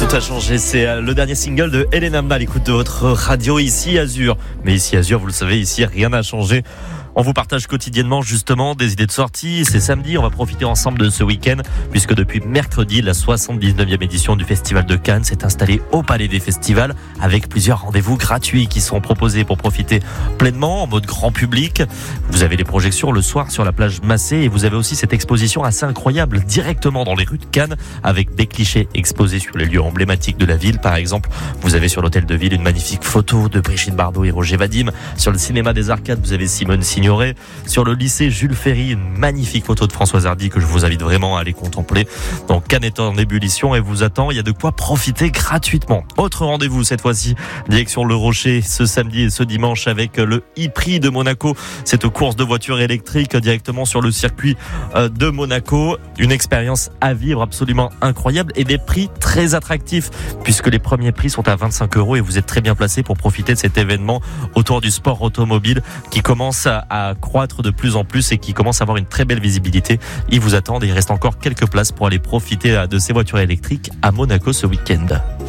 Tout a changé, c'est le dernier single de Hélène Hamda à l'écoute de votre radio Ici Azur. Mais Ici Azur, vous le savez, ici rien n'a changé. On vous partage quotidiennement justement des idées de sortie. C'est samedi, on va profiter ensemble de ce week-end puisque depuis mercredi, la 79e édition du Festival de Cannes s'est installée au Palais des Festivals avec plusieurs rendez-vous gratuits qui sont proposés pour profiter pleinement en mode grand public. Vous avez les projections le soir sur la plage Massé et vous avez aussi cette exposition assez incroyable directement dans les rues de Cannes avec des clichés exposés sur les lieux emblématiques de la ville. Par exemple, vous avez sur l'hôtel de ville une magnifique photo de Brigitte Bardot et Roger Vadim. Sur le cinéma des Arcades, vous avez Simone Signoret. Sur le lycée Jules Ferry, une magnifique photo de Françoise Hardy que je vous invite vraiment à aller contempler. Donc Cannes est en ébullition et vous attend. Il y a de quoi profiter gratuitement. Autre rendez-vous cette fois-ci, direction Le Rocher ce samedi et ce dimanche avec le e-Prix de Monaco. Cette course de voitures électriques directement sur le circuit de Monaco. Une expérience à vivre absolument incroyable et des prix très attractifs puisque les premiers prix sont à 25 € et vous êtes très bien placé pour profiter de cet événement autour du sport automobile qui commence à croître de plus en plus et qui commence à avoir une très belle visibilité. Ils vous attendent et il reste encore quelques places pour aller profiter de ces voitures électriques à Monaco ce week-end.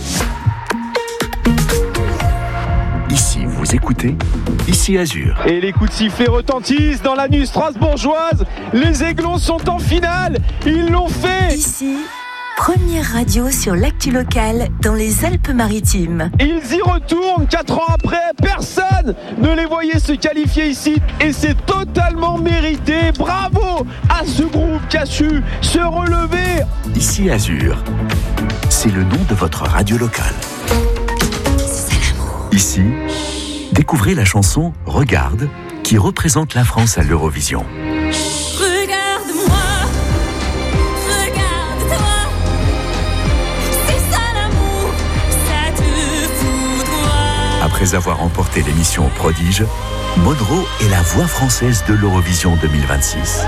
Ici, vous écoutez Ici Azur. Et les coups de sifflet retentissent dans la nuit strasbourgeoise. Les Aiglons sont en finale. Ils l'ont fait. Ici, première radio sur l'actu locale dans les Alpes-Maritimes. Ils y retournent 4 ans après. Personne ne les voyait se qualifier ici. Et c'est totalement mérité. Bravo à ce groupe qui a su se relever. Ici Azur, c'est le nom de votre radio locale. Ici, découvrez la chanson « Regarde » qui représente la France à l'Eurovision. Regarde-moi, regarde-toi, c'est ça l'amour, ça te foudroie. Après avoir remporté l'émission Prodige, Monroe est la voix française de l'Eurovision 2026.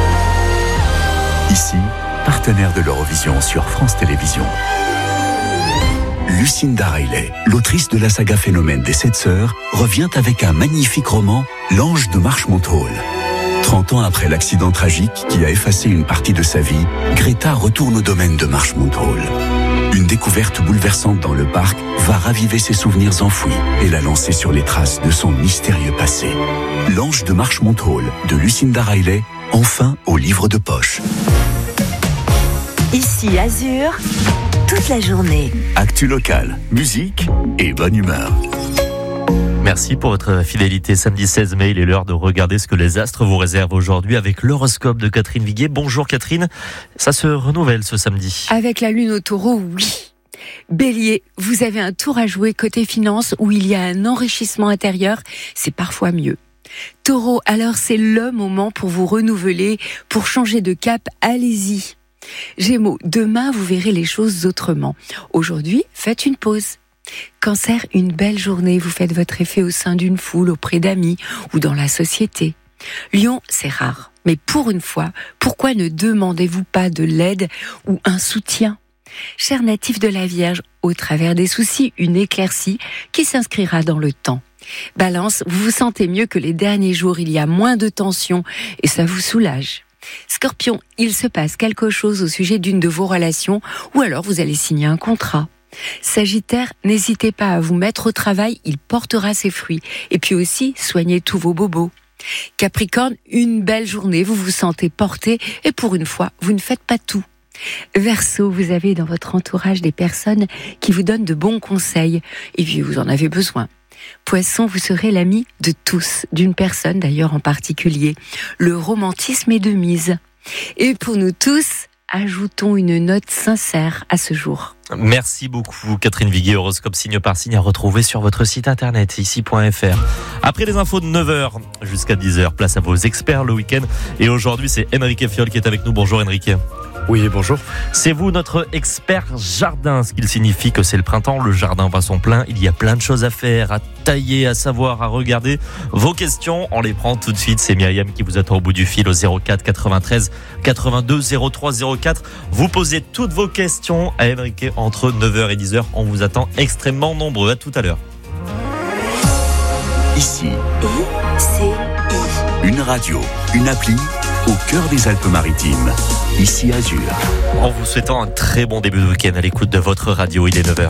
Ici, partenaire de l'Eurovision sur France Télévisions. Lucinda Riley, l'autrice de la saga Phénomène des 7 sœurs, revient avec un magnifique roman, L'Ange de Marshmont-Hall. 30 ans après l'accident tragique qui a effacé une partie de sa vie, Greta retourne au domaine de Marshmont-Hall. Une découverte bouleversante dans le parc va raviver ses souvenirs enfouis et la lancer sur les traces de son mystérieux passé. L'Ange de Marshmont-Hall de Lucinda Riley, enfin au livre de poche. Ici Azur, toute la journée. Actu locale, musique et bonne humeur. Merci pour votre fidélité. Samedi 16 mai, il est l'heure de regarder ce que les astres vous réservent aujourd'hui avec l'horoscope de Catherine Viguier. Bonjour Catherine, ça se renouvelle ce samedi. Avec la lune au taureau, oui. Bélier, vous avez un tour à jouer côté finance où il y a un enrichissement intérieur, c'est parfois mieux. Taureau, alors c'est le moment pour vous renouveler, pour changer de cap, allez-y. Gémeaux, demain vous verrez les choses autrement. Aujourd'hui, faites une pause. Cancer, une belle journée, vous faites votre effet au sein d'une foule, auprès d'amis ou dans la société. Lion, c'est rare, mais pour une fois, pourquoi ne demandez-vous pas de l'aide ou un soutien ? Cher natif de la Vierge, au travers des soucis, une éclaircie qui s'inscrira dans le temps. Balance, vous vous sentez mieux que les derniers jours, il y a moins de tension et ça vous soulage. Scorpion, il se passe quelque chose au sujet d'une de vos relations ou alors vous allez signer un contrat. Sagittaire, n'hésitez pas à vous mettre au travail, il portera ses fruits. Et puis aussi, soignez tous vos bobos. Capricorne, une belle journée, vous vous sentez porté et pour une fois, vous ne faites pas tout. Verseau, vous avez dans votre entourage des personnes qui vous donnent de bons conseils et puis vous en avez besoin. Poisson, vous serez l'ami de tous, d'une personne d'ailleurs en particulier. Le romantisme est de mise. Et pour nous tous, ajoutons une note sincère à ce jour. Merci beaucoup Catherine Viguier, horoscope signe par signe à retrouver sur votre site internet ici.fr. Après les infos de 9h jusqu'à 10h, place à vos experts le week-end. Et aujourd'hui c'est Enrique Fiol qui est avec nous. Bonjour Enrique. Oui, bonjour. C'est vous notre expert jardin, ce qui signifie que c'est le printemps, le jardin va son plein, il y a plein de choses à faire, à tailler, à savoir, à regarder. Vos questions, on les prend tout de suite, c'est Myriam qui vous attend au bout du fil au 04 93 82 03 04. Vous posez toutes vos questions à Enrique entre 9h et 10h, on vous attend extrêmement nombreux, à tout à l'heure. Ici, ICI. une radio, une appli au cœur des Alpes-Maritimes, ici Azur. En vous souhaitant un très bon début de week-end à l'écoute de votre radio, il est 9h.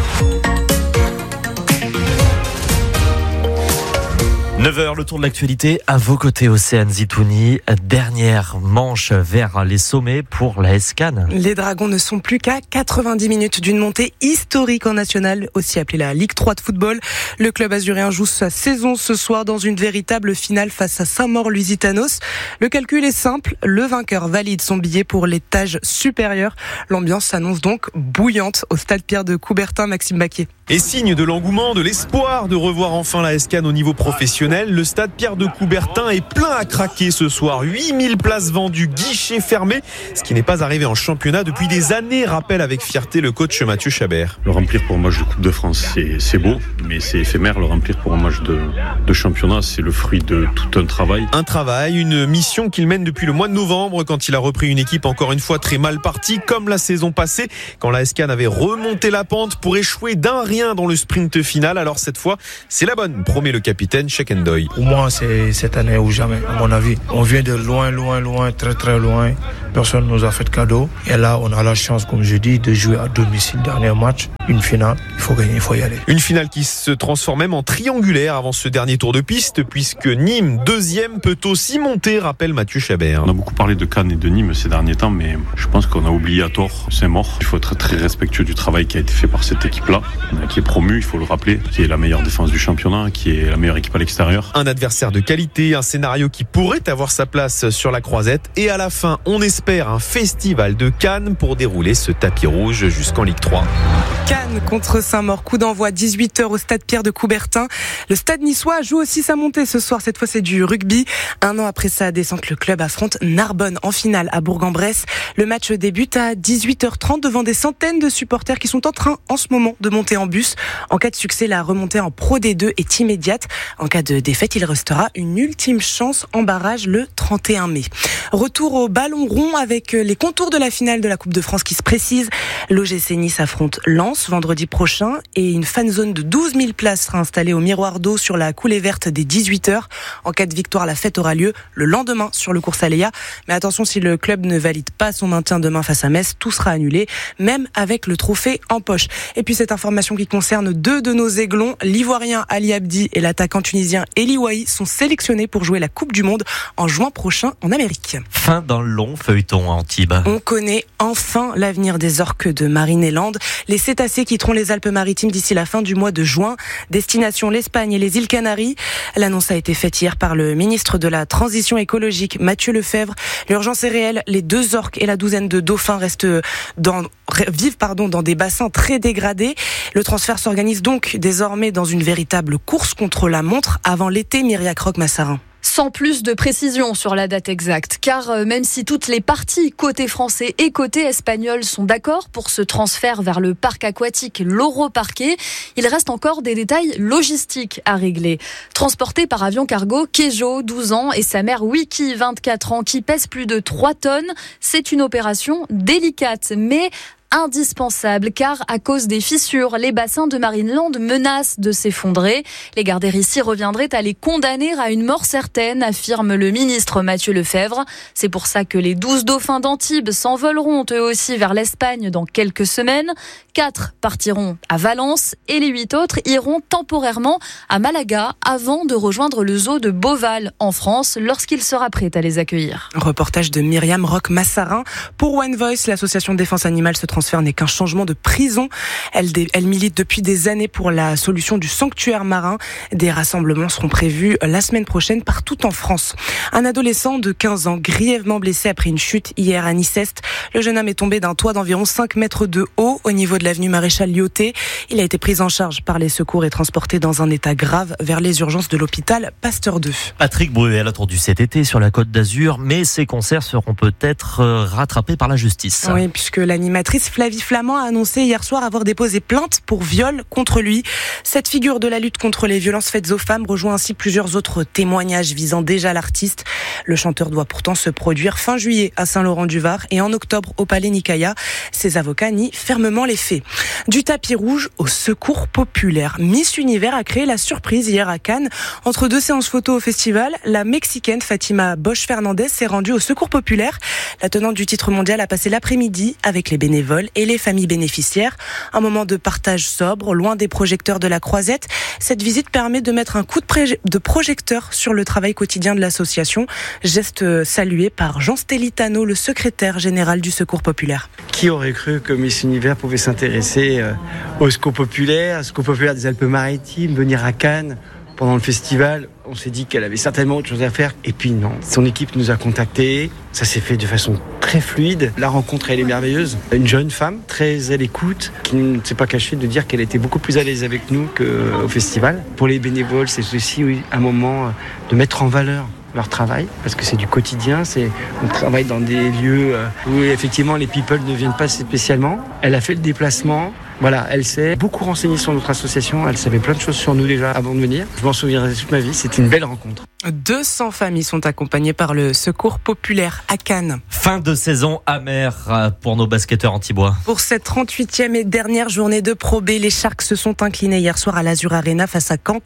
9h, le tour de l'actualité à vos côtés, Océane Zitouni. Dernière manche vers les sommets pour la S-Can. Les Dragons ne sont plus qu'à 90 minutes d'une montée historique en national, aussi appelée la Ligue 3 de football. Le club azuréen joue sa saison ce soir dans une véritable finale face à Saint-Maur-Lusitanos. Le calcul est simple, le vainqueur valide son billet pour l'étage supérieur. L'ambiance s'annonce donc bouillante au stade Pierre de Coubertin, Maxime Baquier. Et signe de l'engouement, de l'espoir de revoir enfin la S-Can au niveau professionnel, le stade Pierre de Coubertin est plein à craquer ce soir. 8000 places vendues, guichet fermé, ce qui n'est pas arrivé en championnat depuis des années, rappelle avec fierté le coach Mathieu Chabert. Le remplir pour un match de Coupe de France, c'est beau, mais c'est éphémère. Le remplir pour un match de championnat, c'est le fruit de tout un travail. Un travail, une mission qu'il mène depuis le mois de novembre, quand il a repris une équipe encore une fois très mal partie, comme la saison passée, quand la S-Can avait remonté la pente pour échouer d'un rien dans le sprint final. Alors cette fois, c'est la bonne, promet le capitaine Shekendoy. Pour moi, c'est cette année ou jamais, à mon avis. On vient de loin, très très loin. Personne ne nous a fait de cadeau. Et là, on a la chance, comme je dis, de jouer à domicile. Dernier match, une finale. Il faut gagner, il faut y aller. Une finale qui se transforme même en triangulaire avant ce dernier tour de piste, puisque Nîmes, deuxième, peut aussi monter, rappelle Mathieu Chabert. On a beaucoup parlé de Cannes et de Nîmes ces derniers temps, mais je pense qu'on a oublié à tort Saint-Maur. Il faut être très respectueux du travail qui a été fait par cette équipe-là, qui est promue, il faut le rappeler, qui est la meilleure défense du championnat, qui est la meilleure équipe à l'extérieur. Un adversaire de qualité, un scénario qui pourrait avoir sa place sur la croisette. Et à la fin, on espère un festival de Cannes pour dérouler ce tapis rouge jusqu'en Ligue 3. Cannes contre Saint-Maur, coup d'envoi 18h au stade Pierre de Coubertin. Le stade niçois joue aussi sa montée ce soir. Cette fois, c'est du rugby. Un an après sa descente, le club affronte Narbonne en finale à Bourg-en-Bresse. Le match débute à 18h30 devant des centaines de supporters qui sont en train en ce moment de monter en bus. En cas de succès, la remontée en Pro D2 est immédiate. En cas de défaite, il restera une ultime chance en barrage le 31 mai. Retour au ballon rond avec les contours de la finale de la Coupe de France qui se précisent. L'OGC Nice affronte Lens vendredi prochain et une fan zone de 12 000 places sera installée au Miroir d'eau sur la coulée verte dès 18h. En cas de victoire, la fête aura lieu le lendemain sur le cours Aléa. Mais attention, si le club ne valide pas son maintien demain face à Metz, tout sera annulé, même avec le trophée en poche. Et puis cette information qui concerne deux de nos aiglons, l'Ivoirien Ali Abdi et l'attaquant tunisien Eli Wahi sont sélectionnés pour jouer la Coupe du Monde en juin prochain en Amérique. Fin d'un long feuilleton à Antibes. On connaît enfin l'avenir des orques de Marine-et-Land. Les cétacés quitteront les Alpes-Maritimes d'ici la fin du mois de juin. Destination l'Espagne et les îles Canaries. L'annonce a été faite hier par le ministre de la Transition écologique, Mathieu Lefebvre. L'urgence est réelle. Les 2 orques et la douzaine de dauphins vivent dans des bassins très dégradés. Le transfert s'organise donc désormais dans une véritable course contre la montre avant l'été, Myria Croc-Massarin. Sans plus de précision sur la date exacte, car même si toutes les parties, côté français et côté espagnol, sont d'accord pour ce transfert vers le parc aquatique l'Europarquet, il reste encore des détails logistiques à régler. Transporté par avion cargo, Kejo, 12 ans, et sa mère Wiki, 24 ans, qui pèse plus de 3 tonnes, c'est une opération délicate, mais indispensable, car à cause des fissures, les bassins de Marineland menacent de s'effondrer. Les garder ici reviendrait à les condamner à une mort certaine, affirme le ministre Mathieu Lefebvre. C'est pour ça que les 12 dauphins d'Antibes s'envoleront eux aussi vers l'Espagne dans quelques semaines. 4 partiront à Valence et les 8 autres iront temporairement à Malaga avant de rejoindre le zoo de Beauval en France lorsqu'il sera prêt à les accueillir. Reportage de Myriam Roch-Massarin. Pour One Voice, l'association de défense animale, ce transfert n'est qu'un changement de prison. Elle milite depuis des années pour la solution du sanctuaire marin. Des rassemblements seront prévus la semaine prochaine partout en France. Un adolescent de 15 ans grièvement blessé après une chute hier à Nice-Est. Le jeune homme est tombé d'un toit d'environ 5 mètres de haut au niveau de l'avenue Maréchal Lyoté. Il a été pris en charge par les secours et transporté dans un état grave vers les urgences de l'hôpital Pasteur 2. Patrick Bruel attendu cet été sur la Côte d'Azur, mais ses concerts seront peut-être rattrapés par la justice. Oui, puisque l'animatrice Flavie Flamand a annoncé hier soir avoir déposé plainte pour viol contre lui. Cette figure de la lutte contre les violences faites aux femmes rejoint ainsi plusieurs autres témoignages visant déjà l'artiste. Le chanteur doit pourtant se produire fin juillet à Saint-Laurent-du-Var et en octobre au Palais Nicaïa. Ses avocats nient fermement les faits. Du tapis rouge au secours populaire. Miss Univers a créé la surprise hier à Cannes. Entre deux séances photos au festival, la Mexicaine Fatima Bosch-Fernandez s'est rendue au secours populaire. La tenante du titre mondial a passé l'après-midi avec les bénévoles et les familles bénéficiaires. Un moment de partage sobre, loin des projecteurs de la Croisette. Cette visite permet de mettre un coup de projecteur sur le travail quotidien de l'association. Geste salué par Jean Stelitano, le secrétaire général du Secours populaire. Qui aurait cru que Miss Univers pouvait s'intéresser au secours populaire des Alpes-Maritimes, venir à Cannes pendant le festival? On s'est dit qu'elle avait certainement autre chose à faire. Et puis non, son équipe nous a contactés. Ça s'est fait de façon très fluide. La rencontre, elle est merveilleuse. Une jeune femme, très à l'écoute, qui ne s'est pas cachée de dire qu'elle était beaucoup plus à l'aise avec nous qu'au festival. Pour les bénévoles, c'est aussi un moment de mettre en valeur leur travail, parce que c'est du quotidien, on travaille dans des lieux où effectivement les people ne viennent pas spécialement. Elle a fait le déplacement, voilà, elle s'est beaucoup renseignée sur notre association, elle savait plein de choses sur nous déjà avant de venir. Je m'en souviendrai toute ma vie, c'était une belle rencontre. 200 familles sont accompagnées par le Secours populaire à Cannes. Fin de saison amère pour nos basketteurs antibois. Pour cette 38e et dernière journée de Pro B, les Sharks se sont inclinés hier soir à l'Azur Arena face à Caen,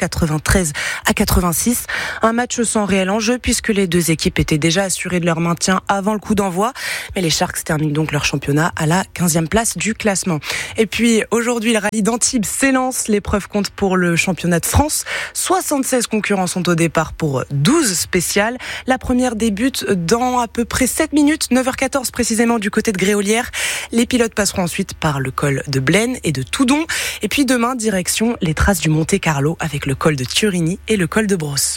93-86. Un match sans réel enjeu puisque les deux équipes étaient déjà assurées de leur maintien avant le coup d'envoi. Mais les Sharks terminent donc leur championnat à la 15e place du classement. Et puis aujourd'hui, le rallye d'Antibes s'élance. L'épreuve compte pour le championnat de France. 76 concurrents sont au départ pour 12 spéciales. La première débute dans à peu près 7 minutes, 9h14 précisément du côté de Gréolière. Les pilotes passeront ensuite par le col de Blaine et de Toudon. Et puis demain, direction les traces du Monte Carlo avec le col de Turini et le col de Brosse.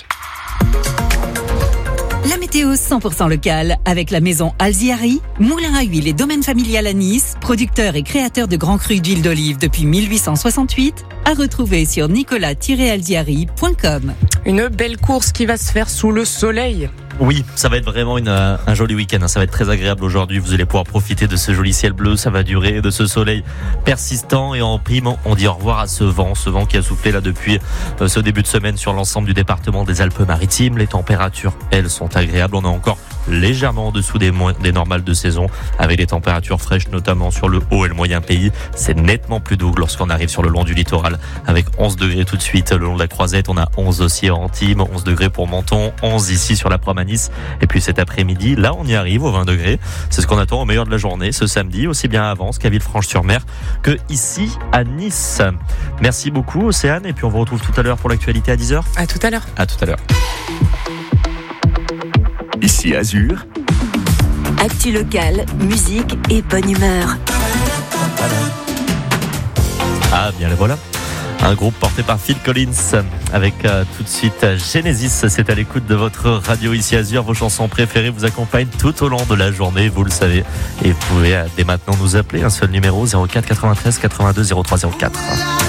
La météo 100% locale avec la maison Alziari, moulin à huile et domaine familial à Nice, producteur et créateur de grands crus d'huile d'olive depuis 1868, à retrouver sur nicolas-alziari.com. Une belle course qui va se faire sous le soleil. Oui, ça va être vraiment un joli week-end. Ça va être très agréable aujourd'hui. Vous allez pouvoir profiter de ce joli ciel bleu. Ça va durer, de ce soleil persistant. Et en prime, on dit au revoir à ce vent qui a soufflé là depuis ce début de semaine sur l'ensemble du département des Alpes-Maritimes. Les températures, elles, sont agréables. On est encore légèrement en dessous des normales de saison, avec des températures fraîches, notamment sur le haut et le moyen pays. C'est nettement plus doux lorsqu'on arrive sur le long du littoral, avec 11 degrés tout de suite le long de la Croisette. On a 11 aussi à Antibes, 11 degrés pour Menton, 11 ici sur la Prom à Nice. Et puis cet après-midi, là on y arrive aux 20 degrés. C'est ce qu'on attend au meilleur de la journée ce samedi, aussi bien à Avance qu'à Villefranche-sur-Mer que ici à Nice. Merci beaucoup Océane, et puis on vous retrouve tout à l'heure pour l'actualité à 10h. À tout à l'heure. À tout à l'heure. Ici Azur. Actu locale, musique et bonne humeur. Ah bien les voilà. Un groupe porté par Phil Collins avec tout de suite Genesis. C'est à l'écoute de votre radio ici Azur. Vos chansons préférées vous accompagnent tout au long de la journée, vous le savez. Et vous pouvez dès maintenant nous appeler. Un seul numéro, 04 93 82 03 04.